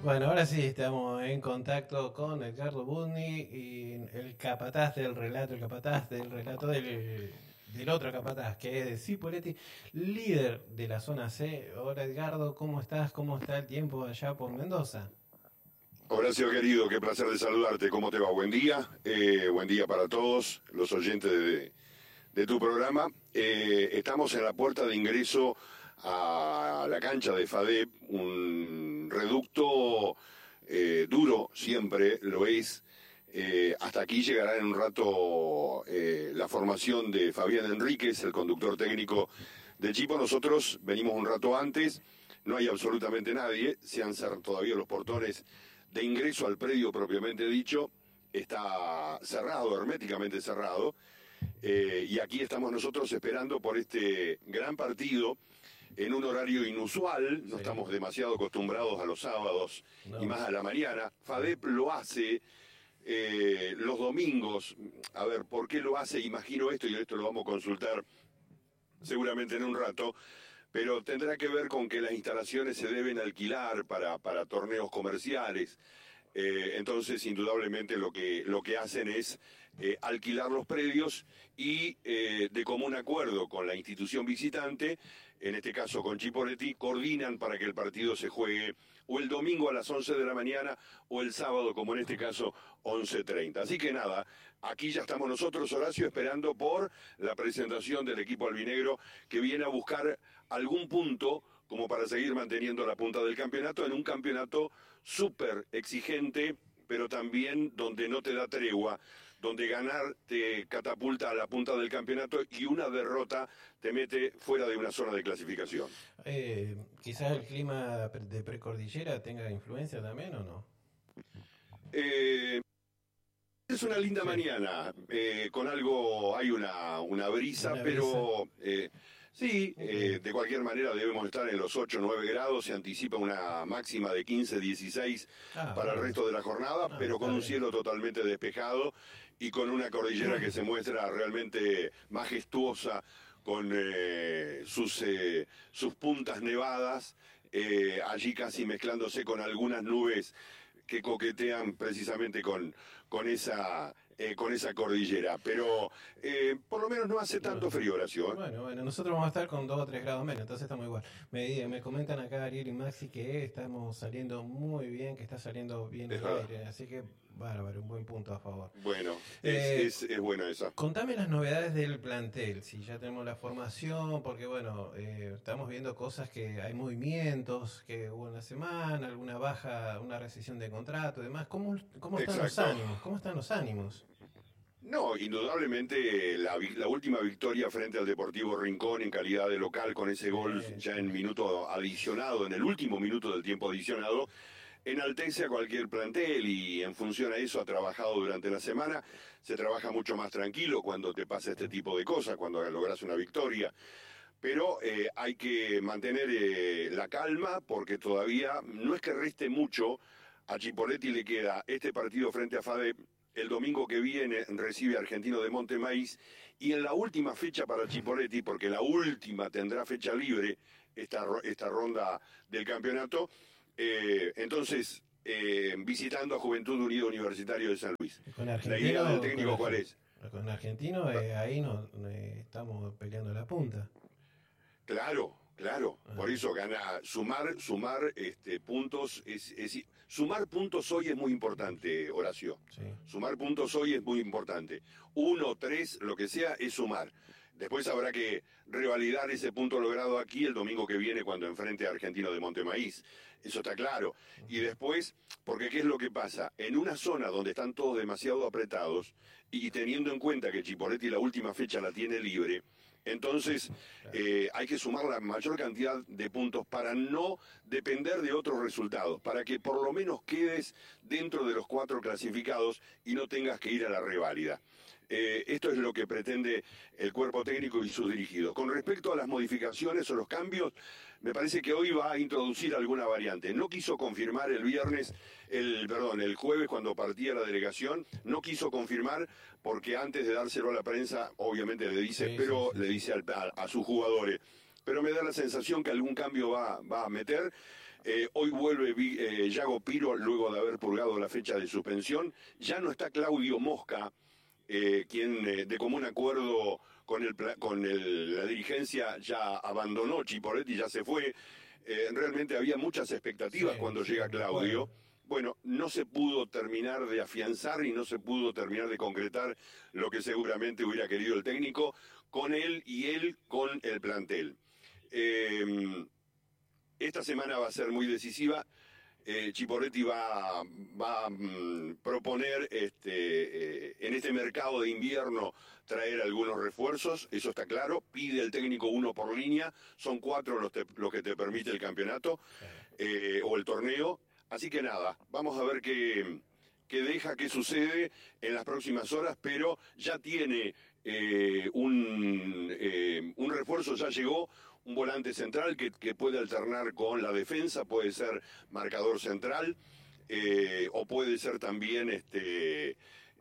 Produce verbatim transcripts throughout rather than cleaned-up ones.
Bueno, ahora sí estamos en contacto con Edgardo Budni y el capataz del relato, el capataz del relato del, del otro capataz, que es de Cipoletti, líder de la zona C. Hola Edgardo, ¿cómo estás? ¿Cómo está el tiempo allá por Mendoza? Horacio querido, qué placer de saludarte. ¿Cómo te va? Buen día. Eh, buen día para todos los oyentes de, de tu programa. Eh, estamos en la puerta de ingreso a la cancha de FADEP, un reducto eh, duro, siempre lo es. Eh, hasta aquí llegará en un rato eh, la formación de Fabián Enríquez, el conductor técnico de Chipo. Nosotros venimos un rato antes, no hay absolutamente nadie, se han cerrado todavía los portones de ingreso al predio propiamente dicho, está cerrado, herméticamente cerrado, eh, y aquí estamos nosotros esperando por este gran partido en un horario inusual, no Sí. estamos demasiado acostumbrados a los sábados y No. más a la mañana. FADEP lo hace eh, los domingos. A ver, ¿por qué lo hace? Imagino esto, y esto lo vamos a consultar seguramente en un rato, pero tendrá que ver con que las instalaciones se deben alquilar para, para torneos comerciales. Eh, entonces, indudablemente, lo que, lo que hacen es eh, alquilar los predios y, eh, de común acuerdo con la institución visitante, en este caso con Chipoletti, coordinan para que el partido se juegue o el domingo a las once de la mañana o el sábado, como en este caso, once treinta. Así que nada, aquí ya estamos nosotros, Horacio, esperando por la presentación del equipo albinegro que viene a buscar algún punto como para seguir manteniendo la punta del campeonato, en un campeonato súper exigente, pero también donde no te da tregua, donde ganar te catapulta a la punta del campeonato y una derrota te mete fuera de una zona de clasificación. Eh, quizás el clima de precordillera tenga influencia también o no. Eh, es una linda Sí, mañana, eh, con algo, hay una, una brisa, una brisa. pero eh, sí, Ok. eh, de cualquier manera debemos estar en los ocho o nueve grados, se anticipa una máxima de quince dieciséis Ah, para el bueno. resto de la jornada, Ah, pero está con un bien. cielo totalmente despejado y con una cordillera que se muestra realmente majestuosa, con eh, sus, eh, sus puntas nevadas, eh, allí casi mezclándose con algunas nubes que coquetean precisamente con, con esa eh, con esa cordillera, pero eh, por lo menos no hace tanto No. frío, Horacio, ¿eh? Bueno, bueno, nosotros vamos a estar con dos o tres grados menos, entonces estamos igual. Me, me comentan acá Ariel y Maxi que estamos saliendo muy bien, que está saliendo bien Es el verdad. aire, así que bárbaro, un buen punto a favor. Bueno, es, Eh, es, es buena esa. Contame las novedades del plantel, si ya tenemos la formación, porque bueno, eh, estamos viendo cosas que hay movimientos, que hubo en la semana, alguna baja, una rescisión de contrato y demás. ¿Cómo, cómo están los Exacto. ánimos? ¿Cómo están los ánimos? No, indudablemente la, vi- la última victoria frente al Deportivo Rincón en calidad de local con ese Sí, gol ya sí. en minuto adicionado, en el último minuto del tiempo adicionado, enaltece a cualquier plantel y en función a eso ha trabajado durante la semana. Se trabaja mucho más tranquilo cuando te pasa este tipo de cosas, cuando logras una victoria. Pero eh, hay que mantener eh, la calma porque todavía no es que reste mucho. A Chipoletti le queda este partido frente a FADEP. El domingo que viene recibe a Argentino de Montemaíz. Y en la última fecha para Chipoletti, porque la última tendrá fecha libre, esta, esta ronda del campeonato, eh, entonces eh, visitando a Juventud Unido Universitario de San Luis. ¿Con La idea del Argentino? Con, técnico, ¿cuál Argen- es? con Argentino, eh, ahí no, eh, estamos peleando la punta. Claro, claro. Por Ah, eso gana, sumar, sumar este, puntos, es, es- sumar puntos hoy es muy importante, Horacio. sí. Sumar puntos hoy es muy importante. Uno, tres, lo que sea, es sumar. Después habrá que revalidar ese punto logrado aquí el domingo que viene cuando enfrente a Argentino de Montemaíz. Eso está claro. Y después, porque ¿qué es lo que pasa? En una zona donde están todos demasiado apretados y teniendo en cuenta que Chipoletti la última fecha la tiene libre, entonces Claro. eh, hay que sumar la mayor cantidad de puntos para no depender de otros resultados, para que por lo menos quedes dentro de los cuatro clasificados y no tengas que ir a la reválida. Eh, esto es lo que pretende el cuerpo técnico y sus dirigidos. Con respecto a las modificaciones o los cambios, me parece que hoy va a introducir alguna variante. No quiso confirmar el viernes, el perdón, el jueves cuando partía la delegación, no quiso confirmar porque antes de dárselo a la prensa, obviamente le dice, Sí, sí, pero sí, le sí. dice al- a, a sus jugadores. Pero me da la sensación que algún cambio va, va a meter. Eh, hoy vuelve eh, Yago Piro luego de haber purgado la fecha de suspensión. Ya no está Claudio Mosca, eh, quien eh, de común acuerdo con, el, con el, la dirigencia ya abandonó Chiporetti, ya se fue. Eh, realmente había muchas expectativas sí, cuando sí, llega Claudio. Bueno, no se pudo terminar de afianzar y no se pudo terminar de concretar lo que seguramente hubiera querido el técnico con él y él con el plantel. Eh, esta semana va a ser muy decisiva. Eh, Chiporetti va a va, mm, proponer este, eh, en este mercado de invierno traer algunos refuerzos, eso está claro. Pide el técnico uno por línea, son cuatro los, te, los que te permite el campeonato eh, o el torneo. Así que nada, vamos a ver qué, qué deja, qué sucede en las próximas horas, pero ya tiene eh, un, eh, un refuerzo, ya llegó. Un volante central que, que puede alternar con la defensa, puede ser marcador central, eh, o puede ser también este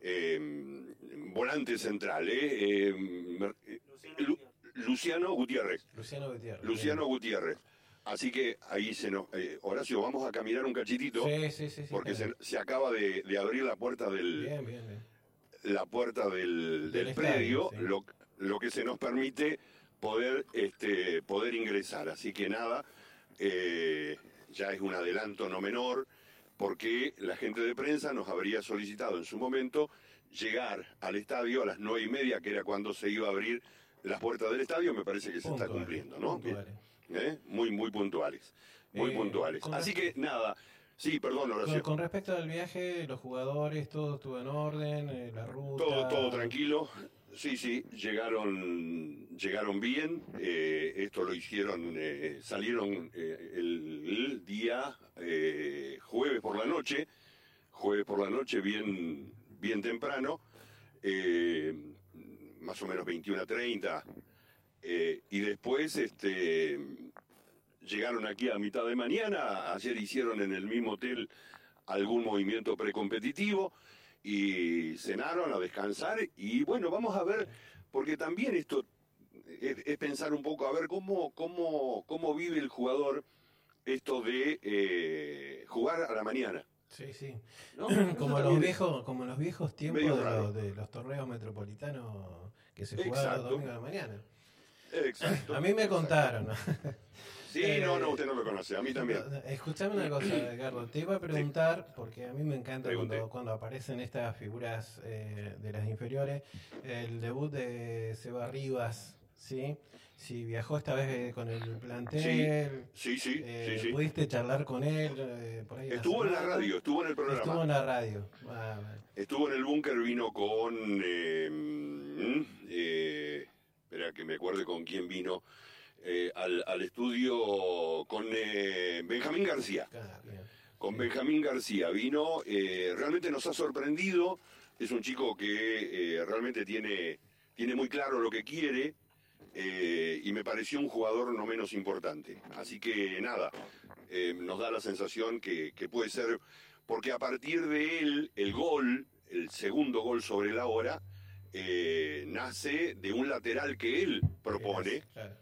eh, volante central. Eh, eh, Lu, Luciano Gutiérrez. Luciano Gutiérrez. Luciano Gutiérrez. Así que ahí se nos... Eh, Horacio, vamos a caminar un cachitito, sí, sí, sí, sí, porque claro. se, se acaba de, de abrir la puerta del... Bien, bien, bien. La puerta del, del, del predio, estadio, sí. lo, lo que se nos permite... poder este poder ingresar, así que nada, eh, ya es un adelanto no menor, porque la gente de prensa nos habría solicitado en su momento llegar al estadio a las nueve y media, que era cuando se iba a abrir las puertas del estadio. Me parece que se puntuales, está cumpliendo, ¿no? Puntuales. ¿Eh? Muy, muy puntuales, muy eh, puntuales. Así que nada, sí, perdón, Horacio. Con, con respecto al viaje, los jugadores, todo estuvo en orden, eh, la ruta... Todo, todo tranquilo. Sí, sí, llegaron, llegaron bien, eh, esto lo hicieron, eh, salieron eh, el, el día eh, jueves por la noche, jueves por la noche bien, bien temprano, eh, más o menos veintiuno a treinta, eh, y después este, llegaron aquí a mitad de mañana, ayer hicieron en el mismo hotel algún movimiento precompetitivo, y cenaron a descansar, y bueno, vamos a ver, porque también esto es, es pensar un poco, a ver cómo, cómo, cómo vive el jugador esto de eh, jugar a la mañana. Sí, sí. ¿No? como, los viejos, como los viejos tiempos de los, de los torneos metropolitanos que se jugaban Exacto. los domingos a la mañana. Exacto. A mí me contaron. Sí, eh, no, no, usted no lo conoce, a mí también. Escuchame una cosa, Edgardo, te iba a preguntar, porque a mí me encanta cuando, cuando aparecen estas figuras eh, de las inferiores, el debut de Seba Rivas, ¿sí? Si viajó esta vez con el plantel, sí, sí, sí, eh, sí, sí. ¿Pudiste charlar con él? Eh, por ahí estuvo en la radio, estuvo en el programa. Estuvo en la radio. Ah, estuvo en el búnker, vino con... Eh, eh, espera que me acuerde con quién vino. Eh, al, al estudio con eh, Benjamín García. Ah, con Benjamín García vino, eh, realmente nos ha sorprendido, es un chico que eh, realmente tiene, tiene muy claro lo que quiere, eh, y me pareció un jugador no menos importante. Así que nada, eh, nos da la sensación que, que puede ser, porque a partir de él, el gol, el segundo gol sobre la hora, eh, nace de un lateral que él propone. Claro.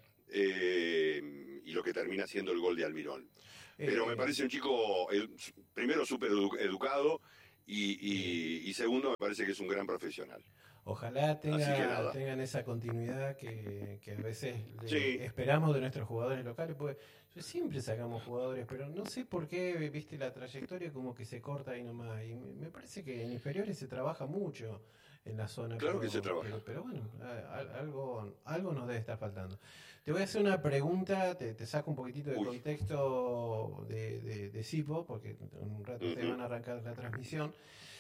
Eh, y lo que termina siendo el gol de Almirón. Pero me parece un chico, el, primero, súper edu educado, y, y, y segundo, me parece que es un gran profesional. Ojalá tenga, tengan esa continuidad que, que a veces sí. esperamos de nuestros jugadores locales, porque siempre sacamos jugadores, pero no sé por qué, viste, la trayectoria como que se corta ahí nomás. Y me, me parece que en inferiores se trabaja mucho en la zona. Claro pero, que se trabaja. Pero, pero bueno, algo, algo nos debe estar faltando. Te voy a hacer una pregunta, te, te saco un poquitito de Uy. contexto de, de, de Sipo, porque en un rato uh-huh. te van a arrancar la transmisión.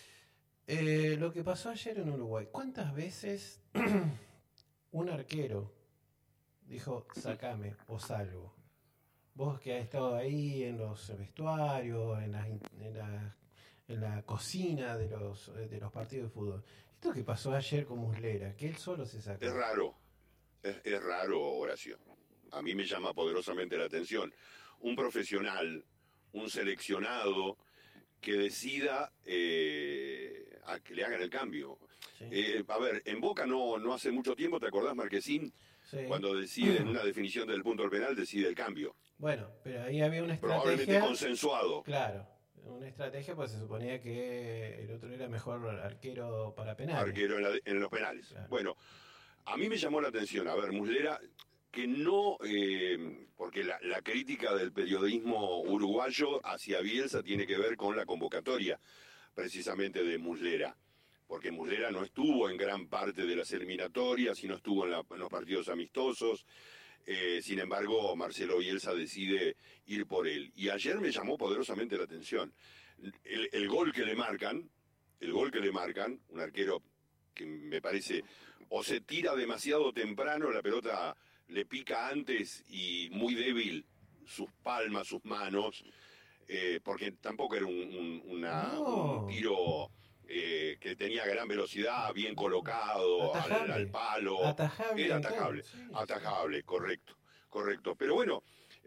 Eh, lo que pasó ayer en Uruguay, ¿cuántas veces un arquero dijo, sacame o salgo? Vos que has estado ahí en los vestuarios, en la, en la, en la cocina de los, de los partidos de fútbol. Esto que pasó ayer con Muslera, que él solo se sacó. Es raro. Es, es raro, Horacio. A mí me llama poderosamente la atención. Un profesional, un seleccionado que decida eh, a que le hagan el cambio. Sí. Eh, a ver, en Boca no, no hace mucho tiempo, ¿te acordás, Marquesín? Sí. Cuando decide en una definición del punto del penal, decide el cambio. Bueno, pero ahí había una Probablemente estrategia. consensuado. Claro, una estrategia, pues se suponía que el otro era mejor arquero para penales. Arquero en, la, en los penales. Claro. Bueno, a mí me llamó la atención, a ver, Muslera, que no, eh, porque la, la crítica del periodismo uruguayo hacia Bielsa tiene que ver con la convocatoria, precisamente de Muslera. Porque Muslera no estuvo en gran parte de las eliminatorias y no estuvo en, la, en los partidos amistosos. Eh, sin embargo, Marcelo Bielsa decide ir por él. Y ayer me llamó poderosamente la atención. El, el gol que le marcan, el gol que le marcan, un arquero que me parece, o se tira demasiado temprano, la pelota le pica antes y muy débil sus palmas, sus manos, eh, porque tampoco era un, un, una, No. un tiro... Eh, que tenía gran velocidad, bien colocado, al, al palo. Atajable. Era atajable, Sí, atajable, sí. correcto, correcto. Pero bueno,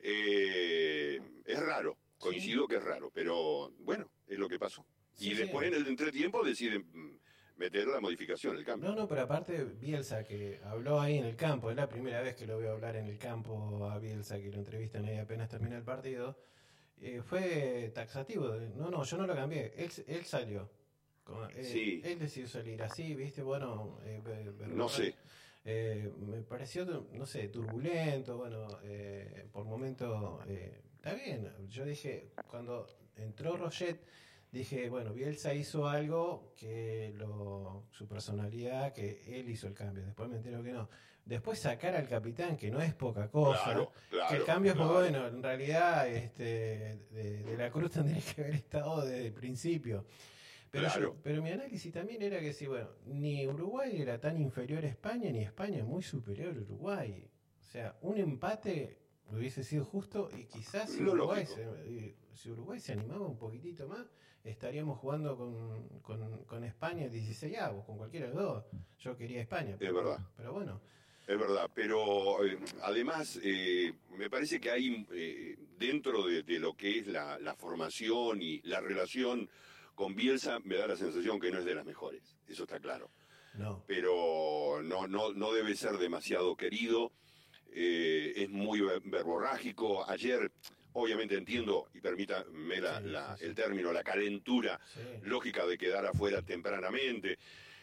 eh, es raro, coincido sí. que es raro, pero bueno, es lo que pasó. Sí, y después sí. en el entretiempo deciden meter la modificación, el cambio. No, no, pero aparte Bielsa, que habló ahí en el campo, es la primera vez que lo veo hablar en el campo a Bielsa, que lo entrevistan ahí apenas termina el partido, eh, fue taxativo. No, no, yo no lo cambié, él, él salió. Como, eh, sí. Él decidió salir así, viste, bueno, eh, no sé. Eh, me pareció, no sé, turbulento, bueno, eh, por momentos, eh, está bien. Yo dije, cuando entró Roget, dije, bueno, Bielsa hizo algo que lo, su personalidad, que él hizo el cambio. Después me entero que no. Después sacar al capitán, que no es poca cosa, claro, claro, que el cambio claro. fue bueno. En realidad, este, de, de la Cruz tendría que haber estado desde el principio. Pero, claro. yo, pero mi análisis también era que sí, bueno, ni Uruguay era tan inferior a España, ni España muy superior a Uruguay. O sea, un empate hubiese sido justo y quizás si Uruguay, se, si Uruguay se animaba un poquitito más, estaríamos jugando con, con, con España dieciséis avos, con cualquiera de los dos. Yo quería España. Pero, es verdad. Pero bueno. Es verdad, pero eh, además eh, me parece que hay eh, dentro de, de lo que es la, la formación y la relación con Bielsa, me da la sensación que no es de las mejores, eso está claro. No. Pero no, no, no debe ser demasiado querido, eh, es muy verborrágico. Ayer, obviamente entiendo, y permítame la, sí, la, sí, sí. el término, la calentura sí. lógica de quedar afuera tempranamente.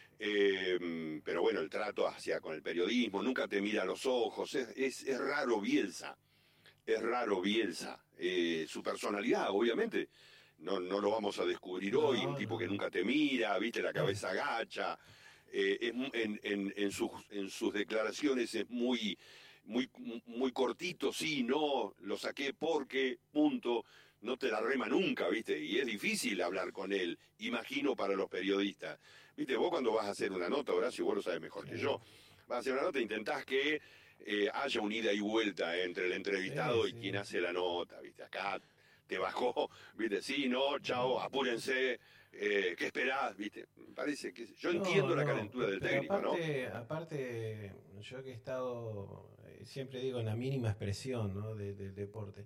Eh, pero bueno, el trato hacia con el periodismo, nunca te mira a los ojos, es, es, es raro Bielsa, es raro Bielsa, eh, su personalidad, obviamente. No, no lo vamos a descubrir no, hoy, un tipo no. que nunca te mira, viste, la cabeza agacha, eh, es, en, en, en, sus, en sus declaraciones es muy, muy, muy cortito, sí, no, lo saqué porque, punto, no te la rema nunca, viste, y es difícil hablar con él, imagino para los periodistas. Viste, vos cuando vas a hacer una nota, Horacio, vos lo sabes mejor sí. que yo, vas a hacer una nota e intentás que eh, haya un ida y vuelta entre el entrevistado sí, y sí. quien hace la nota, viste, acá te bajó, viste, sí, no, chao, apúrense, eh, ¿qué esperás? Viste, me parece que yo no, entiendo no, la calentura del técnico, aparte, ¿no? Aparte, yo que he estado, eh, siempre digo, en la mínima expresión, ¿no? de, del deporte,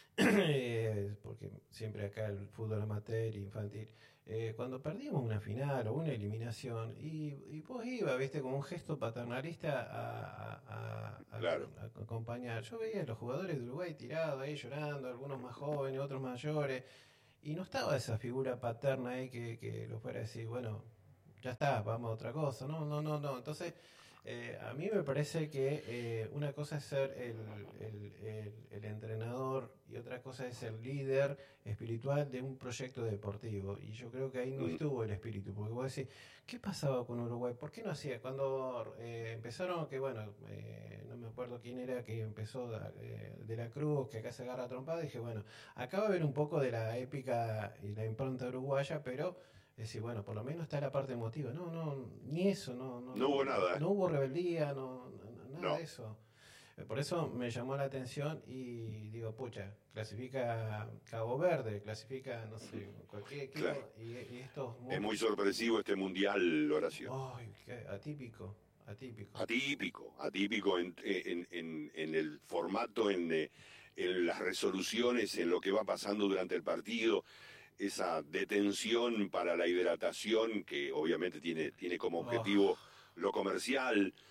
eh, porque siempre acá el fútbol amateur, infantil, eh, cuando perdíamos una final o una eliminación, y, y vos ibas, viste, con un gesto paternalista a, a, a, claro. a, a acompañar. Yo veía a los jugadores de Uruguay tirados ahí llorando, algunos más jóvenes, otros mayores, y no estaba esa figura paterna ahí que, que lo fuera a decir, bueno, ya está, vamos a otra cosa. No, no, no, no. Entonces, eh, a mí me parece que eh, una cosa es ser el, el, el, el entrenador y otra cosa es el líder espiritual de un proyecto deportivo. Y yo creo que ahí no estuvo el espíritu, porque vos decís, ¿qué pasaba con Uruguay? ¿Por qué no hacía? Cuando eh, empezaron, que bueno, eh, no me acuerdo quién era que empezó eh, de la Cruz, que acá se agarra a trompada, dije, bueno, acá va a haber un poco de la épica y la impronta uruguaya, pero... Es decir, bueno, por lo menos está la parte emotiva. No, no, ni eso, no. No, no hubo nada. No hubo rebeldía, no, no nada no. de eso. Por eso me llamó la atención y digo, pucha, clasifica Cabo Verde, clasifica, no sé, cualquier equipo. Claro. Y, y esto es muy sorpresivo este mundial, Horacio. Ay, qué atípico, atípico. Atípico, atípico en, en, en, en el formato, en, en las resoluciones, en lo que va pasando durante el partido. Esa detención para la hidratación que obviamente tiene, tiene como objetivo oh. lo comercial,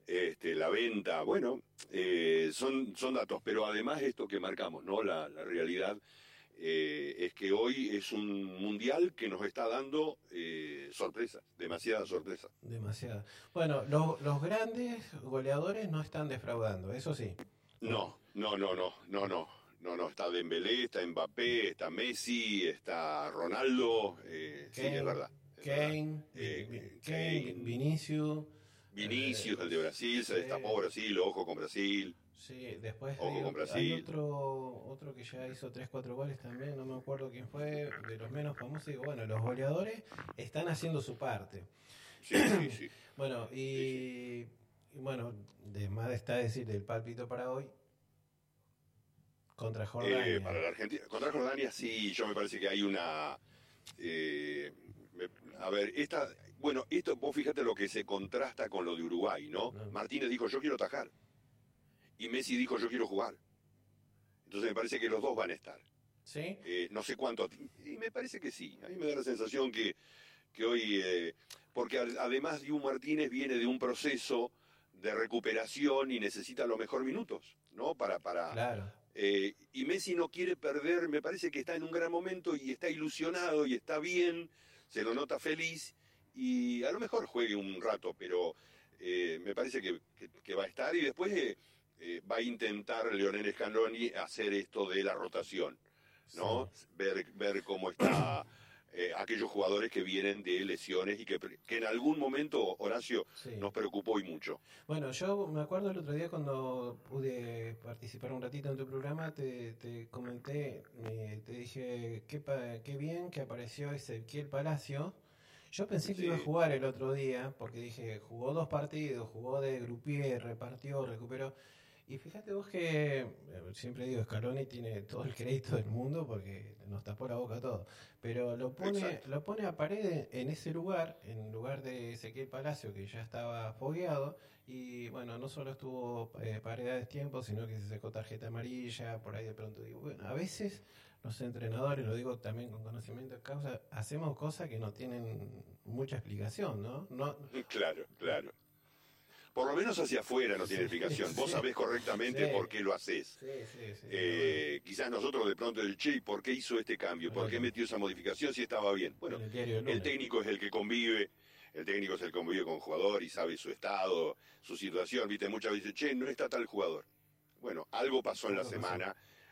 este, la venta, bueno, eh, son, son datos, pero además esto que marcamos, ¿no? La, la realidad eh, es que hoy es un mundial que nos está dando eh, sorpresas, demasiadas sorpresas. Demasiado. Bueno, los, los grandes goleadores no están defraudando, eso sí. No, no, no, no, no, no. No, no, está Dembélé, está Mbappé, está Messi, está Ronaldo, eh, sí, es verdad. Es Kane, verdad. Eh, Kane, Kane, Vinicius. Vinicius, eh, el de Brasil, se sí. destapó Brasil, ojo con Brasil. Sí, después Ojo hay, con Brasil. hay otro otro que ya hizo tres cuatro goles también, no me acuerdo quién fue, de los menos famosos. Digo, bueno, los goleadores están haciendo su parte. Sí, sí, sí. Bueno, y, Sí, sí. y bueno, de más está decir del pálpito para hoy contra Jordania. Eh, para la Argentina, contra Jordania sí, yo me parece que hay una... eh, me- a ver, esta... Bueno, esto, vos fíjate lo que se contrasta con lo de Uruguay, ¿no? No. Martínez dijo, yo quiero atajar. Y Messi dijo, yo quiero jugar. Entonces me parece que los dos van a estar. ¿Sí? Eh, no sé cuánto... Y me parece que sí. A mí me da la sensación que, que hoy... eh, porque al- además Dibu Martínez viene de un proceso de recuperación y necesita los mejores minutos, ¿no? Para... para Claro. eh, y Messi no quiere perder, me parece que está en un gran momento y está ilusionado y está bien, se lo nota feliz y a lo mejor juegue un rato, pero eh, me parece que, que- que va a estar y después eh, eh, va a intentar Leonel Scaloni hacer esto de la rotación, ¿no? Sí. Ver, ver cómo está eh, aquellos jugadores que vienen de lesiones y que, que en algún momento, Horacio, Sí. nos preocupó y mucho. Bueno, yo me acuerdo el otro día cuando pude participar un ratito en tu programa, te, te comenté, eh, te dije, qué, pa- qué bien que apareció Ezequiel Palacio. Yo pensé que Sí. iba a jugar el otro día, porque dije, jugó dos partidos, jugó de grupié, repartió, recuperó. Y fíjate vos que, eh, siempre digo, Scaloni tiene todo el crédito del mundo porque nos tapó la boca a todos. Pero lo pone, Exacto. lo pone a Paredes en ese lugar, en lugar de Ezequiel Palacio, que ya estaba fogueado. Y bueno, no solo estuvo eh, Paredes tiempo, sino que se sacó tarjeta amarilla, por ahí de pronto digo, bueno, a veces los entrenadores, lo digo también con conocimiento de causa, hacemos cosas que no tienen mucha explicación, ¿no? No, Claro, claro. Por lo menos hacia afuera no tiene Sí, explicación. Vos sí. sabés correctamente Sí. por qué lo haces. sí, sí, sí. Eh, quizás nosotros de pronto el che, ¿por qué hizo este cambio? ¿Por qué Bueno. metió esa modificación si estaba bien? Bueno, En el diario del el lunes. técnico es el que convive, el técnico es el que convive con el jugador y sabe su estado, su situación. Viste, muchas veces, che, no está tal jugador. Bueno, algo pasó en la Algo pasó. semana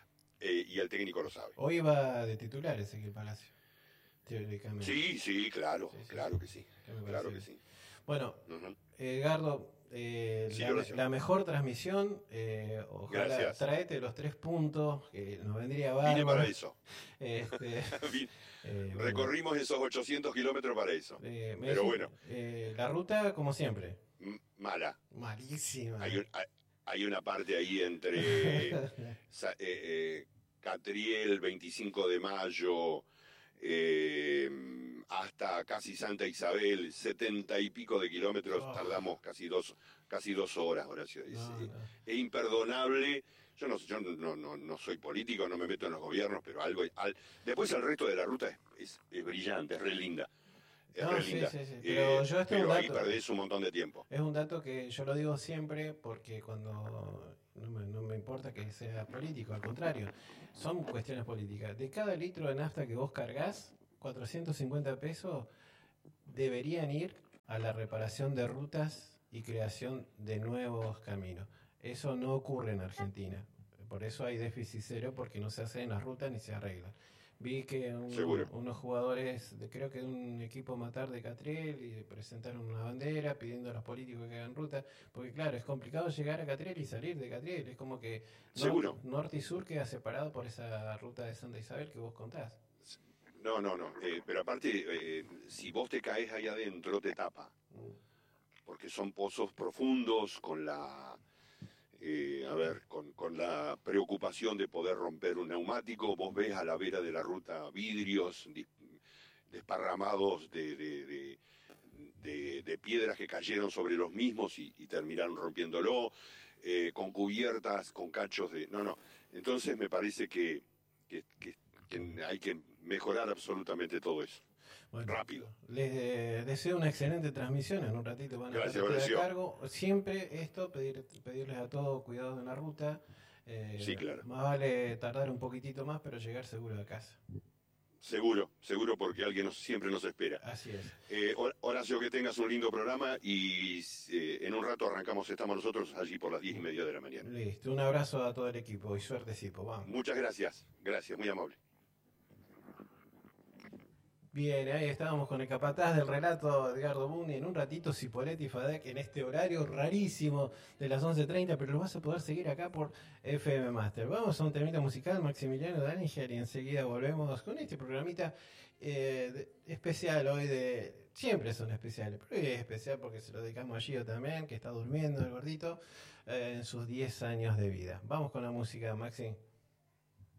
eh, y el técnico lo sabe. Hoy va de titular Ezequiel Palacio, teóricamente. Sí, sí, claro, Sí, sí. claro que sí. ¿Qué me Claro que parece? sí. Bueno, Ujú. Edgardo, eh, Sí, la, Horacio. la mejor transmisión, eh, ojalá Gracias. traete los tres puntos, que nos vendría Vine bárbaro. para eso. Este, Vine- eh, bueno, Recorrimos esos ochocientos kilómetros para eso. eh, me Pero decís, bueno. eh, la ruta, como siempre, M- Mala. malísima. Hay, un- hay- hay una parte ahí entre Sa- eh, eh, Catriel, veinticinco de mayo, eh, hasta casi Santa Isabel, setenta y pico de kilómetros, Oh. tardamos casi dos, casi dos horas, Horacio. Es, No, eh, no. es imperdonable. Yo no, yo no, no, no soy político, no me meto en los gobiernos, pero algo... al- después el resto de la ruta es, es- es brillante, es re linda. Es No, re sí, linda. sí, sí, pero yo este pero un ahí dato- perdés un montón de tiempo. Es un dato que yo lo digo siempre porque cuando no me, no me importa que sea político, al contrario, son cuestiones políticas. De cada litro de nafta que vos cargas, cuatrocientos cincuenta pesos deberían ir a la reparación de rutas y creación de nuevos caminos. Eso no ocurre en Argentina. Por eso hay déficit cero, porque no se hacen las rutas ni se arreglan. Vi que un- Seguro. unos jugadores, de, creo que de un equipo matar de Catriel, y presentaron una bandera pidiendo a los políticos que hagan ruta, porque claro, es complicado llegar a Catriel y salir de Catriel, es como que nor- Seguro. norte y sur queda separado por esa ruta de Santa Isabel que vos contás. No, no, no. eh, pero aparte, eh, si vos te caes ahí adentro, te tapa. Porque son pozos profundos con la... eh, a ver, con, con la preocupación de poder romper un neumático. Vos ves a la vera de la ruta vidrios dis- desparramados de, de, de- de- de piedras que cayeron sobre los mismos y, y terminaron rompiéndolo, eh, con cubiertas, con cachos de... No, no. Entonces me parece que, que- que- que hay que mejorar absolutamente todo eso. Bueno, rápido. Les eh, deseo una excelente transmisión. En un ratito van a Gracias, estar Horacio. a cargo. Siempre esto, pedir, pedirles a todos cuidado en la ruta. Eh, Sí, claro. Más vale tardar un poquitito más, pero llegar seguro a casa. Seguro, seguro, porque alguien nos- siempre nos espera. Así es. Eh, Hor- Horacio, que tengas un lindo programa y eh, en un rato arrancamos, estamos nosotros allí por las diez y media de la mañana. Listo. Un abrazo a todo el equipo y suerte, Cipo. Vamos. Muchas gracias, gracias, muy amable. Bien, ahí estábamos con el capataz del relato, Edgardo Bundy. En un ratito, Cipoletti y Fadec en este horario rarísimo de las once treinta, pero lo vas a poder seguir acá por F M Master. Vamos a un temita musical, Maximiliano Daninger, y enseguida volvemos con este programita eh, de- especial hoy de... Siempre son especiales, pero hoy es especial porque se lo dedicamos a Gio también, que está durmiendo el gordito, eh, en sus diez años de vida. Vamos con la música, Maxi.